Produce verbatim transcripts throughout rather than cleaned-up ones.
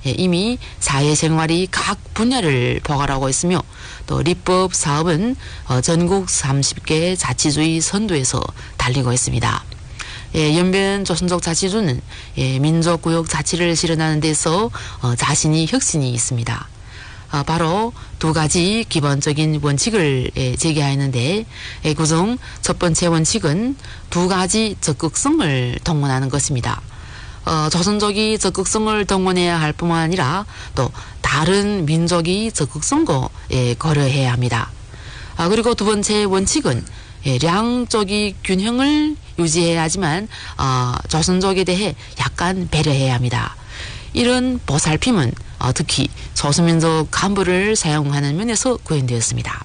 예, 이미 사회생활이 각 분야를 포괄하고 있으며 또立법 사업은 어, 전국 삼십 개 자치주의 선도에서 달리고 있습니다. 예, 연변 조선족 자치주는 예, 민족구역 자치를 실현하는 데서 어, 자신이 혁신이 있습니다. 어, 바로 두 가지 기본적인 원칙을 예, 제기하였는데 예, 그중 첫 번째 원칙은 두 가지 적극성을 동원하는 것입니다. 어, 조선족이 적극성을 동원해야 할 뿐만 아니라 또 다른 민족이 적극성도 예, 고려해야 합니다. 아, 그리고 두 번째 원칙은 예, 양쪽이 균형을 유지해야 하지만 어, 조선족에 대해 약간 배려해야 합니다. 이런 보살핌은 어, 특히 소수민족 간부를 사용하는 면에서 구현되었습니다.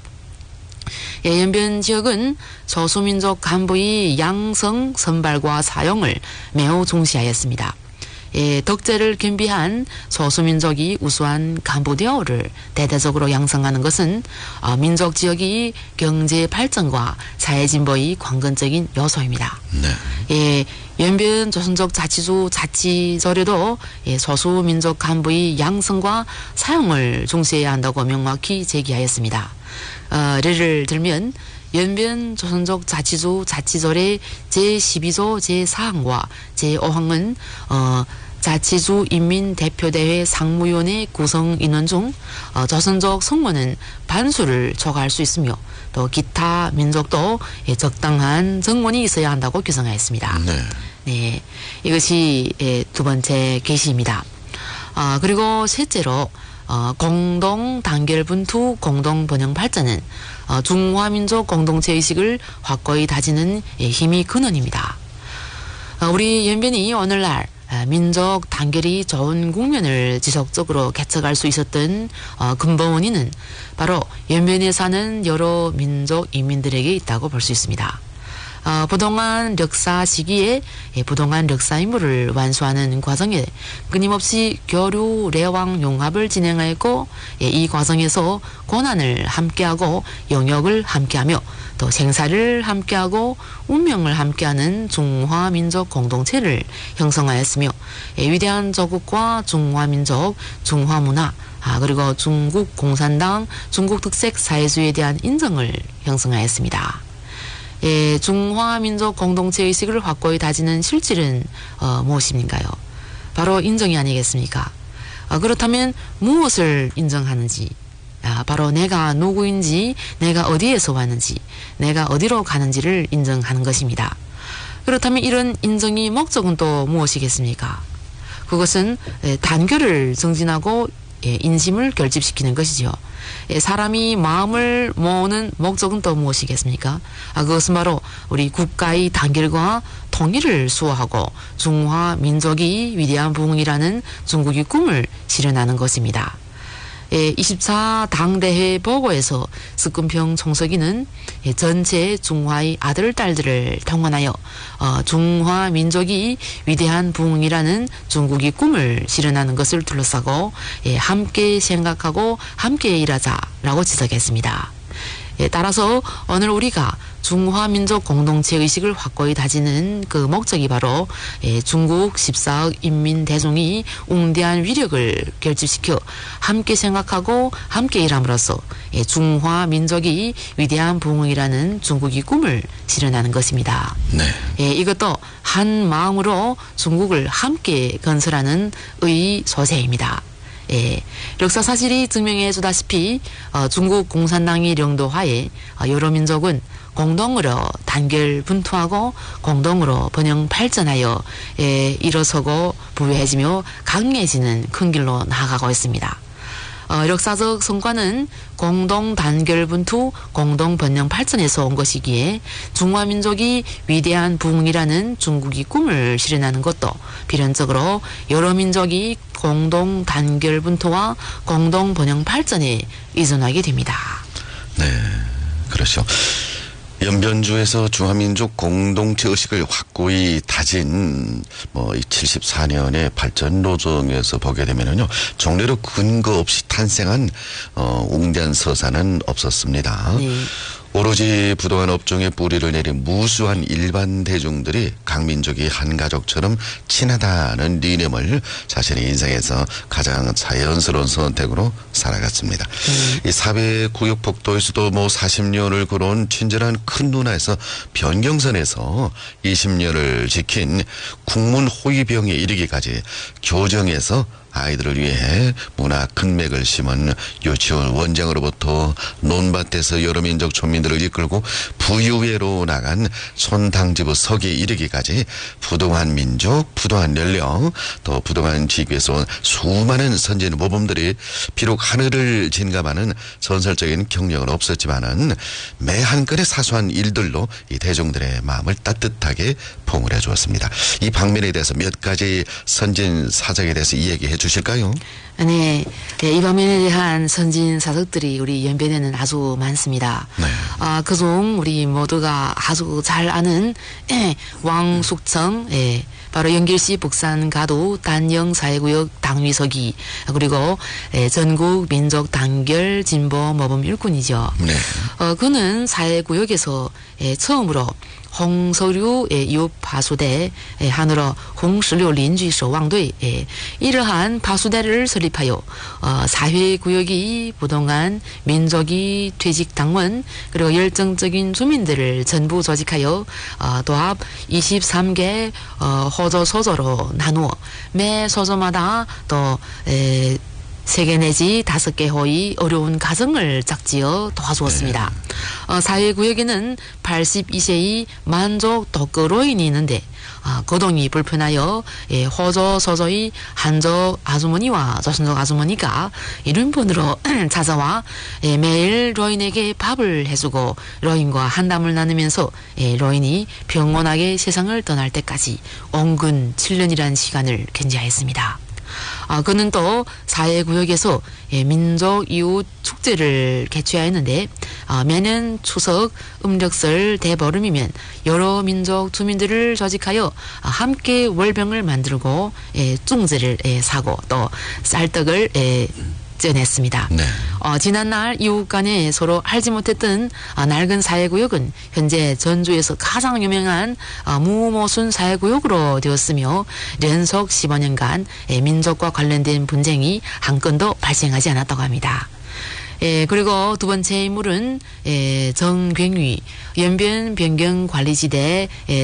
예, 연변 지역은 소수민족 간부의 양성, 선발과 사용을 매우 중시하였습니다. 예, 덕재를 겸비한 소수민족이 우수한 간부 대우를 대대적으로 양성하는 것은 어, 민족 지역의 경제 발전과 사회 진보의 관건적인 요소입니다. 네. 예, 연변 조선족 자치주 자치조례도 예, 소수민족 간부의 양성과 사용을 중시해야 한다고 명확히 제기하였습니다. 어, 예를 들면 연변 조선족 자치주 자치조례 제십이 조 제사 항과 제오 항은 어, 자치주 인민대표대회 상무위원회 구성 인원 중 어, 조선족 성원은 반수를 초과할 수 있으며 또 기타 민족도 예, 적당한 정원이 있어야 한다고 규정하였습니다. 네. 네, 이것이 예, 두 번째 계시입니다. 아, 그리고 셋째로 어, 공동 단결 분투 공동 번영 발전은 어, 중화민족 공동체 의식을 확고히 다지는 예, 힘이 근원입니다. 어, 우리 연변이 오늘날 어, 민족 단결이 좋은 국면을 지속적으로 개척할 수 있었던 어, 근본 원인은 바로 연변에 사는 여러 민족 인민들에게 있다고 볼 수 있습니다. 어, 부동안 역사 시기에 예, 부동안 역사 임무를 완수하는 과정에 끊임없이 교류, 레왕, 용합을 진행하였고 예, 이 과정에서 고난을 함께하고 영역을 함께하며 또 생사를 함께하고 운명을 함께하는 중화민족 공동체를 형성하였으며 예, 위대한 조국과 중화민족, 중화문화 아, 그리고 중국 공산당, 중국 특색 사회주의에 대한 인정을 형성하였습니다. 예, 중화민족 공동체 의식을 확고히 다지는 실질은 어, 무엇인가요? 바로 인정이 아니겠습니까? 어, 그렇다면 무엇을 인정하는지, 아, 바로 내가 누구인지, 내가 어디에서 왔는지, 내가 어디로 가는지를 인정하는 것입니다. 그렇다면 이런 인정의 목적은 또 무엇이겠습니까? 그것은 예, 단결을 정진하고 예, 인심을 결집시키는 것이죠. 예, 사람이 마음을 모으는 목적은 또 무엇이겠습니까? 아, 그것은 바로 우리 국가의 단결과 통일을 수호하고 중화 민족이 위대한 부흥이라는 중국의 꿈을 실현하는 것입니다. 예, 이십사 당대회 보고에서 스금평 총서기는 예, 전체 중화의 아들, 딸들을 동원하여 어, 중화 민족이 위대한 부흥이라는 중국의 꿈을 실현하는 것을 둘러싸고 예, 함께 생각하고 함께 일하자라고 지적했습니다. 예, 따라서 오늘 우리가 중화민족 공동체 의식을 확고히 다지는 그 목적이 바로 예, 중국 십사억 인민 대중이 웅대한 위력을 결집시켜 함께 생각하고 함께 일함으로써 예, 중화민족이 위대한 부흥이라는 중국의 꿈을 실현하는 것입니다. 네. 예, 이것도 한 마음으로 중국을 함께 건설하는 의 소재입니다. 예, 역사 사실이 증명해 주다시피 어, 중국 공산당이 령도하에 어, 여러 민족은 공동으로 단결 분투하고 공동으로 번영 발전하여 예, 일어서고 부유해지며 강해지는 큰 길로 나아가고 있습니다. 어, 역사적 성과는 공동 단결 분투, 공동 번영 발전에서 온 것이기에 중화민족이 위대한 부흥이라는 중국의 꿈을 실현하는 것도 필연적으로 여러 민족이 공동 단결 분투와 공동 번영 발전에 의존하게 됩니다. 네, 그렇죠. 연변주에서 중화민족 공동체 의식을 확고히 다진 뭐 칠십사 년의 발전 노정에서 보게 되면은요, 종래로 근거 없이 탄생한 어 웅대한 서사는 없었습니다. 네. 오로지 부동산 업종에 뿌리를 내린 무수한 일반 대중들이 강민족이 한 가족처럼 친하다는理念을 자신의 인생에서 가장 자연스러운 선택으로 살아갔습니다. 음. 이 사회구역 복도에서도 뭐 사십 년을 걸어온 친절한 큰 누나에서 변경선에서 이십 년을 지킨 국문호위병에 이르기까지 교정에서 아이들을 위해 문화 극맥을 심은 유치원 원장으로부터 논밭에서 여러 민족 촌민들을 이끌고 부유회로 나간 손당지부 서기에 이르기까지 부동한 민족, 부동한 연령, 또 부동한 지구에서 온 수많은 선진 모범들이 비록 하늘을 진감하는 전설적인 경력은 없었지만은 매 한 건의 사소한 일들로 이 대중들의 마음을 따뜻하게 포옹을 해주었습니다. 이 방면에 대해서 몇 가지 선진 사적에 대해서 이야기해 주실까요? 네, 네, 이 방면에 대한 선진 사석들이 우리 연변에는 아주 많습니다. 네. 아, 그중 우리 모두가 아주 잘 아는 예, 왕숙청, 예, 바로 연길시 북산 가도 단영 사회구역 당위서기, 그리고 예, 전국 민족 단결 진보 모범 일꾼이죠. 네. 어, 그는 사회구역에서 예, 처음으로 홍서류 이웃 파수대, 한어로 홍십육邻居守望队, 이러한 파수대를 설립하여 어, 사회구역이 부동한 민족이 퇴직당원 그리고 열정적인 주민들을 전부 조직하여 어, 도합 이십삼 개 어, 호조소조로 나누어 매 소조마다 또 에, 세 개 내지 다섯 개 호의 어려운 가정을 짝지어 도와주었습니다. 네. 어, 사회구역에는 팔십이 세의 만족 독거로인이 있는데 어, 거동이 불편하여 예, 호조 소조의 한족 아주머니와 조선족 아주머니가 이른번으로 찾아와 예, 매일 로인에게 밥을 해주고 로인과 한담을 나누면서 예, 로인이 평온하게 세상을 떠날 때까지 온근 칠 년이라는 시간을 견제하였습니다. 아, 그는 또 사회구역에서 예, 민족 이웃 축제를 개최하였는데 아, 매년 추석, 음력설, 대보름이면 여러 민족 주민들을 조직하여 아, 함께 월병을 만들고 예, 粽제를 예, 사고 또 쌀떡을 예, 쪄냈습니다. 네. 어, 지난날 이웃 간에 서로 알지 못했던 어, 낡은 사회구역은 현재 전주에서 가장 유명한 어, 무모순 사회구역으로 되었으며 연속 십오 년간 예, 민족과 관련된 분쟁이 한 건도 발생하지 않았다고 합니다. 예, 그리고 두 번째 인물은 예, 정광위, 연변 변경관리지대 예,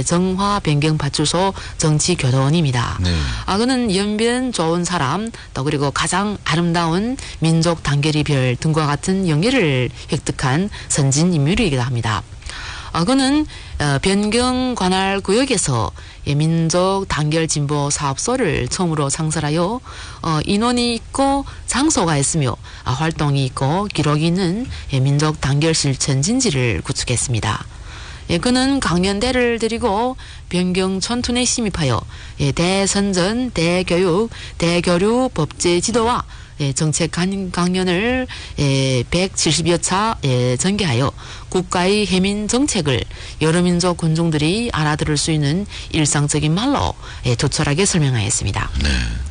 정화변경파출소 정치교도원입니다. 네. 아, 그는 연변 좋은 사람, 또 그리고 가장 아름다운 민족 단결이별 등과 같은 영예를 획득한 선진 인물이기도 합니다. 아, 그는 어, 변경 관할 구역에서 예, 민족 단결 진보 사업소를 처음으로 창설하여 어, 인원이 있고 장소가 있으며 아, 활동이 있고 기록이 있는 예, 민족 단결 실천 진지를 구축했습니다. 예, 그는 강연대를 드리고 변경 촌툰에 심입하여 예, 대선전, 대교육, 대교류 법제 지도와 예, 정책 강연을 예, 백칠십여 차 예, 전개하여 국가의 해민 정책을 여러 민족 군중들이 알아들을 수 있는 일상적인 말로 예, 조촐하게 설명하였습니다. 네.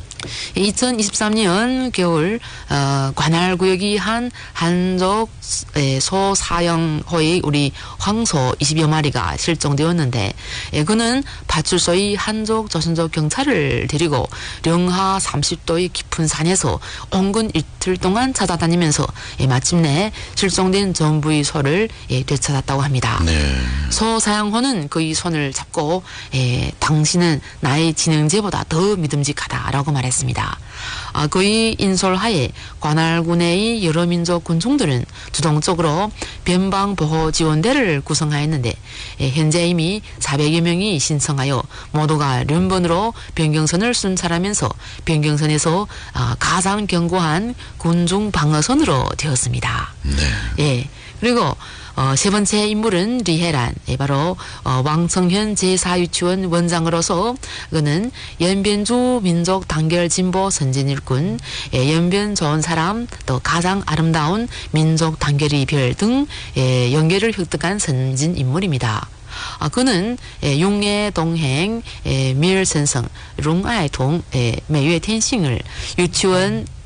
이천이십삼 년 겨울 어, 관할구역이 한 한족 예, 소사형호의 우리 황소 이십여 마리가 실종되었는데 예, 그는 파출소의 한족 조선족 경찰을 데리고 영하 삼십 도의 깊은 산에서 온근 이틀 동안 찾아다니면서 예, 마침내 실종된 전부의 소를 예, 되찾았다고 합니다. 네. 소사형호는 그의 손을 잡고 예, 당신은 나의 진행제보다 더 믿음직하다라고 말했습니다. 아, 그의 인솔하에 관할구 내의 여러 민족 군중들은 주동적으로 변방보호지원대를 구성하였는데 예, 현재 이미 사백여 명이 신청하여 모두가 륜번으로 변경선을 순찰하면서 변경선에서 아, 가장 견고한 군중 방어선으로 되었습니다. 네. 예, 그리고 어, 세 번째 인물은 리해란, 예, 바로 어, 왕성현 제사 유치원 원장으로서 그는 연변주 민족 단결 진보 선진일꾼, 예, 연변 좋은 사람, 또 가장 아름다운 민족 단결의 별 등 예, 연계를 획득한 선진 인물입니다. 아, 그는 예, 용예 동행, 예, 밀선성, 룽아이통, 예, 매月天星을 유치원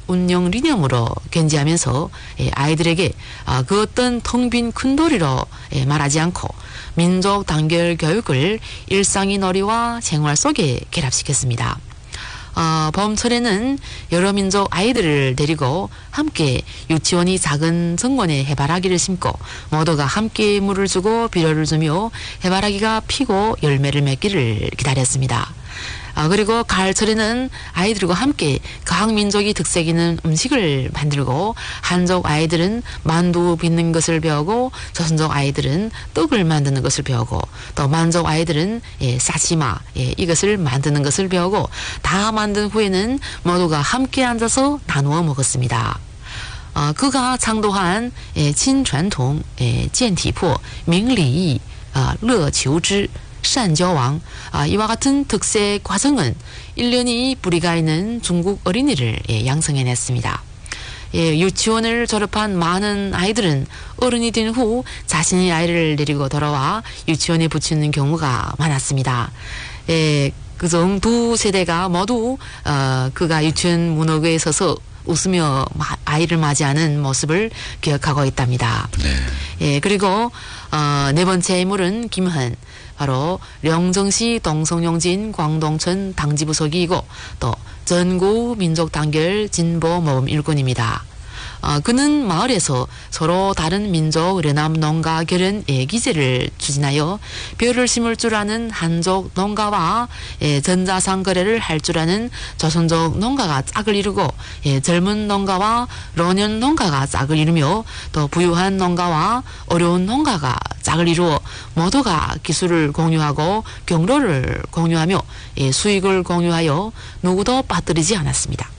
운영理念으로 견지하면서 예, 아이들에게 아, 그 어떤 텅 빈 큰도리로 예, 말하지 않고 민족 단결 교육을 일상의 놀이와 생활 속에 결합시켰습니다. 어, 봄철에는 여러 민족 아이들을 데리고 함께 유치원이 작은 정원에 해바라기를 심고 모두가 함께 물을 주고 비료를 주며 해바라기가 피고 열매를 맺기를 기다렸습니다. 아, 그리고 가을철에는 아이들과 함께 각 민족이 특색 있는 음식을 만들고 한족 아이들은 만두 빚는 것을 배우고 조선족 아이들은 떡을 만드는 것을 배우고 또 만족 아이들은 예, 사시마 예, 이것을 만드는 것을 배우고 다 만든 후에는 모두가 함께 앉아서 나누어 먹었습니다. 어, 그가 창도한 예, 친传统 예, 健体魄 明礼义 아, 乐求知 산저왕 아, 이와 같은 특색 과정은 일 년이 뿌리가 있는 중국 어린이를 예, 양성해냈습니다. 예, 유치원을 졸업한 많은 아이들은 어른이 된 후 자신의 아이를 데리고 돌아와 유치원에 붙이는 경우가 많았습니다. 예, 그중 두 세대가 모두 어, 그가 유치원 문턱에 서서 웃으며 아이를 맞이하는 모습을 기억하고 있답니다. 네. 예, 그리고 어, 네 번째 인물은 김헌. 바로 령정시 동성용진 광동천 당지부서기이고 또 전국 민족단결 진보모범 일꾼입니다. 어, 그는 마을에서 서로 다른 민족 르남 농가 결연 예, 기제를 추진하여 벼를 심을 줄 아는 한족 농가와 예, 전자상 거래를 할 줄 아는 조선족 농가가 짝을 이루고 예, 젊은 농가와 노년 농가가 짝을 이루며 또 부유한 농가와 어려운 농가가 짝을 이루어 모두가 기술을 공유하고 경로를 공유하며 예, 수익을 공유하여 누구도 빠뜨리지 않았습니다.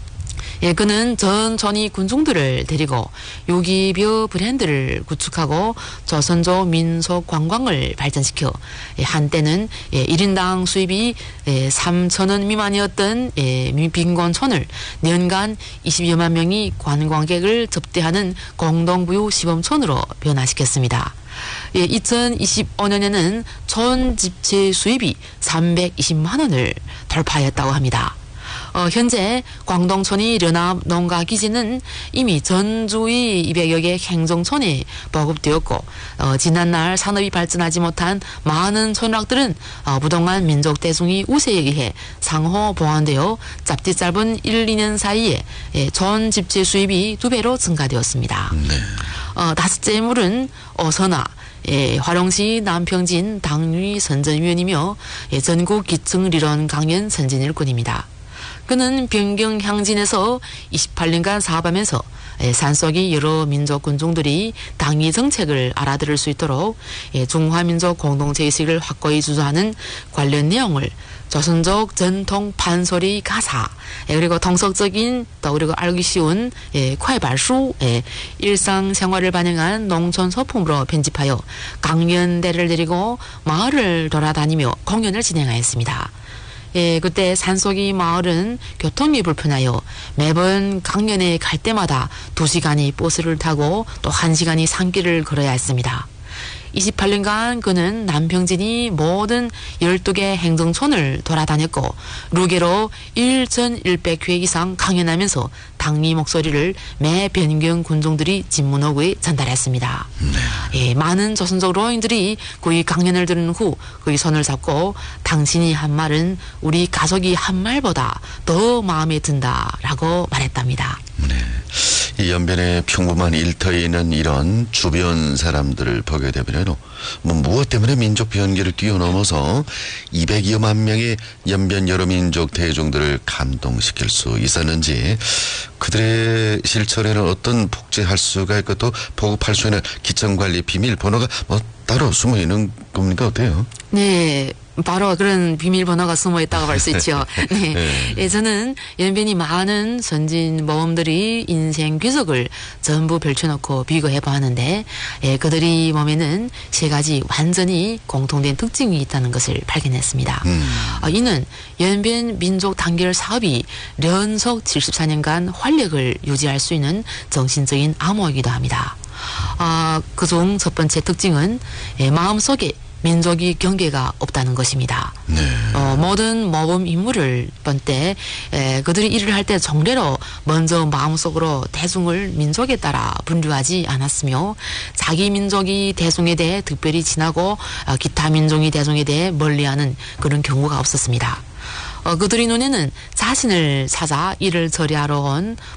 예, 그는 전천이 군중들을 데리고 요기벼 브랜드를 구축하고 조선족 민속 관광을 발전시켜 예, 한때는 예, 일 인당 수입이 예, 삼천 원 미만이었던 예, 빈곤촌을 년간 이십여만 명이 관광객을 접대하는 공동부유 시범촌으로 변화시켰습니다. 예, 이천이십오 년에는 촌 집체 수입이 삼백이십만 원을 돌파했다고 합니다. 어, 현재 광동촌이 르납 농가 기지는 이미 전주의 이백여 개 행정촌에 보급되었고 어, 지난날 산업이 발전하지 못한 많은 촌락들은 어, 부동안 민족 대중이 우세에 의해 상호 보완되어 짭디 짧은 일, 이 년 사이에 예, 촌 집체 수입이 두 배로 증가되었습니다. 네. 어, 다섯째 인물은 어선화 예, 화룡시 남평진 당위 선전위원이며 예, 전국 기층리론 강연 선진일꾼입니다. 그는 변경 향진에서 이십팔 년간 사업하면서 산속의 여러 민족 군중들이 당위 정책을 알아들을 수 있도록 중화민족 공동체의식을 확고히 주장하는 관련 내용을 조선족 전통 판소리 가사 그리고 통속적인 또 그리고 알기 쉬운 콰이발수 일상생활을 반영한 농촌 소품으로 편집하여 강연대를 데리고 마을을 돌아다니며 공연을 진행하였습니다. 예, 그때 산속이 마을은 교통이 불편하여 매번 강연에 갈 때마다 두 시간이 버스를 타고 또 한 시간이 산길을 걸어야 했습니다. 이십팔 년간 그는 남평진이 모든 열두 개 행정촌을 돌아다녔고 루게로 천백 회 이상 강연하면서 당리 목소리를 매 변경 군중들이 집문호구에 전달했습니다. 네. 예, 많은 조선족 로인들이 그의 강연을 들은 후 그의 손을 잡고 당신이 한 말은 우리 가족이 한 말보다 더 마음에 든다라고 말했답니다. 네. 이 연변에 평범한 일터에 있는 이런 주변 사람들을 보게 되면 뭐 무엇 때문에 민족 변기를 뛰어넘어서 이백여만 명의 연변 여러 민족 대중들을 감동시킬 수 있었는지 그들의 실천에는 어떤 복제할 수가 있고 또 보급할 수 있는 기천관리 비밀번호가 뭐 따로 숨어 있는 겁니까 어때요? 네. 바로 그런 비밀번호가 숨어 있다고 볼 수 있죠. 네. 네. 예, 저는 연변이 많은 선진 모험들이 인생 귀속을 전부 펼쳐놓고 비교해 보았는데, 예, 그들이 몸에는 세 가지 완전히 공통된 특징이 있다는 것을 발견했습니다. 음. 어, 이는 연변 민족 단결 사업이 연속 칠십사 년간 활력을 유지할 수 있는 정신적인 암호이기도 합니다. 어, 그중 첫 번째 특징은 예, 마음속에 민족이 경계가 없다는 것입니다. 네. 어, 모든 모범 인물을 본 때 그들이 일을 할 때 정례로 먼저 마음속으로 대숭을 민족에 따라 분류하지 않았으며 자기 민족이 대숭에 대해 특별히 친하고 어, 기타 민족이 대숭에 대해 멀리하는 그런 경우가 없었습니다. 어, 그들의 눈에는 자신을 찾아 이를 처리하러 온